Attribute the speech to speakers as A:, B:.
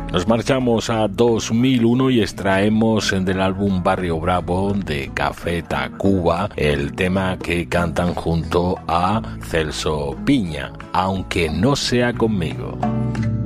A: Nos marchamos a 2001 y extraemos del álbum Barrio Bravo de Café Tacuba el tema que cantan junto a Celso Piña, Aunque no sea conmigo.